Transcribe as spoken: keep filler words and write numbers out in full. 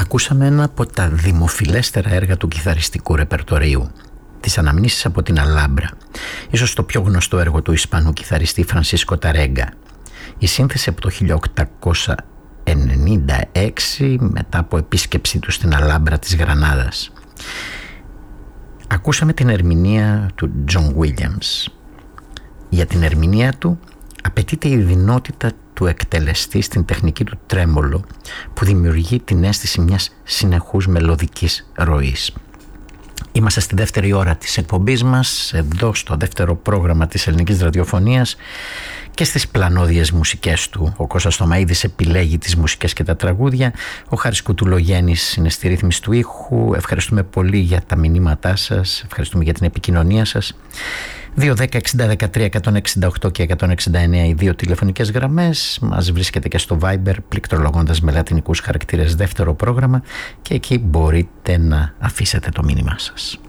Ακούσαμε ένα από τα δημοφιλέστερα έργα του κιθαριστικού ρεπερτορίου, τις αναμνήσεις από την Αλάμπρα, ίσως το πιο γνωστό έργο του Ισπανού κιθαριστή Φρανσίσκο Ταρέγκα. Η σύνθεση από το χίλια οκτακόσια ενενήντα έξι, μετά από επίσκεψή του στην Αλάμπρα της Γρανάδας. Ακούσαμε την ερμηνεία του Τζον Βίλιαμς. Για την ερμηνεία του απαιτείται η δυνότητα του εκτελεστή στην τεχνική του τρέμολο, που δημιουργεί την αίσθηση μιας συνεχούς μελωδικής ροής. Είμαστε στη δεύτερη ώρα της εκπομπής μας, εδώ στο δεύτερο πρόγραμμα της ελληνικής ραδιοφωνίας, και στις πλανόδιες μουσικές του. Ο Κώστας Θωμαίδης επιλέγει τις μουσικές και τα τραγούδια. Ο Χάρης Κουτουλογέννης είναι στη ρύθμιση του ήχου. Ευχαριστούμε πολύ για τα μηνύματά σας. Ευχαριστούμε για την επικοινωνία σας. δύο δέκα εξήντα δεκατρία εκατόν εξήντα οκτώ και εκατόν εξήντα εννέα οι δύο τηλεφωνικές γραμμές. Μας βρίσκεται και στο Viber πληκτρολογώντας με λατινικούς χαρακτήρες δεύτερο πρόγραμμα, και εκεί μπορείτε να αφήσετε το μήνυμά σας.